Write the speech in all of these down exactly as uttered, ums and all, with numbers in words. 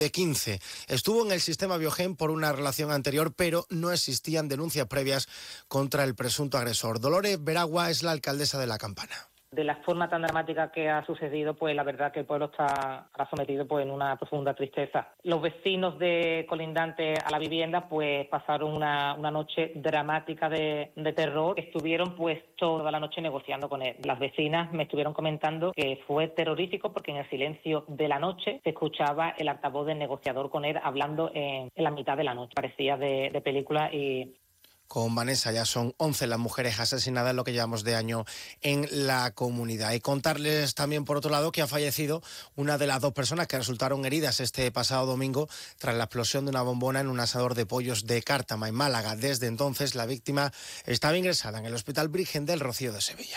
de quince. Estuvo en el sistema Biogen por una relación anterior, pero no existían denuncias previas contra el presunto agresor. Dolores Veragua es la alcaldesa de La Campana. De la forma tan dramática que ha sucedido, pues la verdad que el pueblo está ha sometido pues en una profunda tristeza. Los vecinos de colindantes a la vivienda pues pasaron una, una noche dramática de, de terror. Estuvieron pues toda la noche negociando con él. Las vecinas me estuvieron comentando que fue terrorífico porque en el silencio de la noche se escuchaba el altavoz del negociador con él hablando en, en la mitad de la noche. Parecía de, de película y... Con Vanessa ya son once las mujeres asesinadas en lo que llevamos de año en la comunidad. Y contarles también, por otro lado, que ha fallecido una de las dos personas que resultaron heridas este pasado domingo tras la explosión de una bombona en un asador de pollos de Cártama, en Málaga. Desde entonces, la víctima estaba ingresada en el Hospital Virgen del Rocío de Sevilla.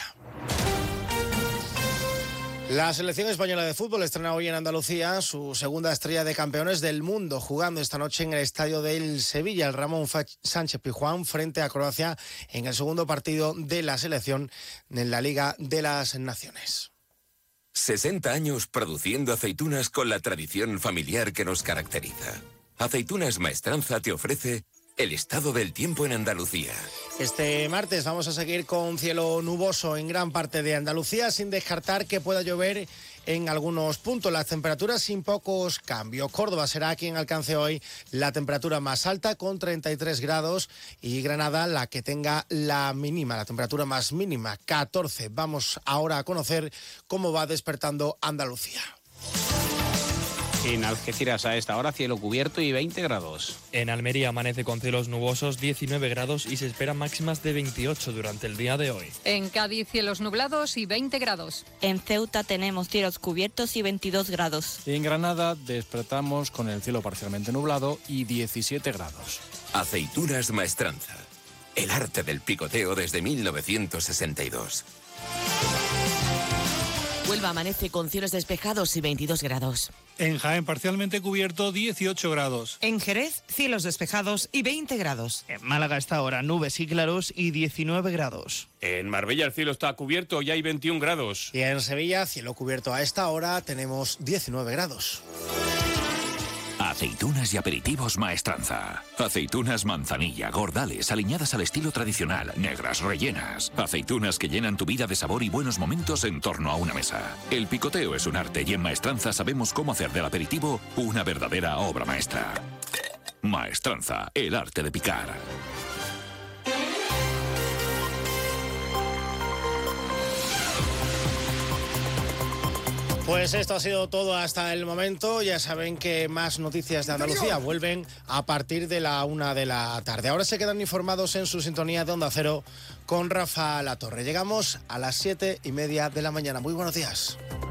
La selección española de fútbol estrena hoy en Andalucía su segunda estrella de campeones del mundo, jugando esta noche en el estadio del Sevilla, el Ramón Sánchez Pizjuán, frente a Croacia en el segundo partido de la selección en la Liga de las Naciones. sesenta años produciendo aceitunas con la tradición familiar que nos caracteriza. Aceitunas Maestranza te ofrece el estado del tiempo en Andalucía. Este martes vamos a seguir con cielo nuboso en gran parte de Andalucía, sin descartar que pueda llover en algunos puntos. Las temperaturas sin pocos cambios. Córdoba será quien alcance hoy la temperatura más alta con treinta y tres grados y Granada la que tenga la mínima, la temperatura más mínima, catorce. Vamos ahora a conocer cómo va despertando Andalucía. En Algeciras a esta hora cielo cubierto y veinte grados. En Almería amanece con cielos nubosos, diecinueve grados y se esperan máximas de veintiocho durante el día de hoy. En Cádiz cielos nublados y veinte grados. En Ceuta tenemos cielos cubiertos y veintidós grados. Y en Granada despertamos con el cielo parcialmente nublado y diecisiete grados. Aceitunas Maestranza. El arte del picoteo desde mil novecientos sesenta y dos. Huelva amanece con cielos despejados y veintidós grados. En Jaén parcialmente cubierto, dieciocho grados. En Jerez, cielos despejados y veinte grados. En Málaga está ahora nubes y claros y diecinueve grados. En Marbella el cielo está cubierto y hay veintiún grados. Y en Sevilla, cielo cubierto a esta hora, tenemos diecinueve grados. Aceitunas y aperitivos Maestranza. Aceitunas manzanilla, gordales, aliñadas al estilo tradicional, negras, rellenas. Aceitunas que llenan tu vida de sabor y buenos momentos en torno a una mesa. El picoteo es un arte y en Maestranza sabemos cómo hacer del aperitivo una verdadera obra maestra. Maestranza, el arte de picar. Pues esto ha sido todo hasta el momento. Ya saben que más noticias de Andalucía vuelven a partir de la una de la tarde. Ahora se quedan informados en su sintonía de Onda Cero con Rafa Latorre. Llegamos a las siete y media de la mañana. Muy buenos días.